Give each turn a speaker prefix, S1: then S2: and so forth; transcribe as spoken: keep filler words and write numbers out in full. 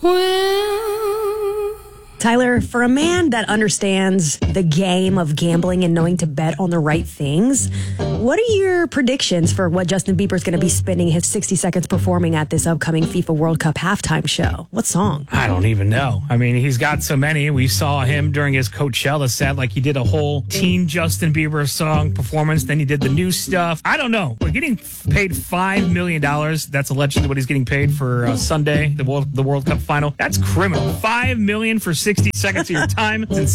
S1: Well,
S2: Tyler, for a man that understands the game of gambling and knowing to bet on the right things, what are your predictions for what Justin Bieber's going to be spending his sixty seconds performing at this upcoming FIFA World Cup halftime show? What song?
S3: I don't even know. I mean, he's got so many. We saw him during his Coachella set, like he did a whole teen Justin Bieber song performance. Then he did the new stuff. I don't know. We're getting paid five million dollars. That's allegedly what he's getting paid for uh, Sunday, the World, the World Cup final. That's criminal. five million dollars for sixty seconds of your time. It's insane.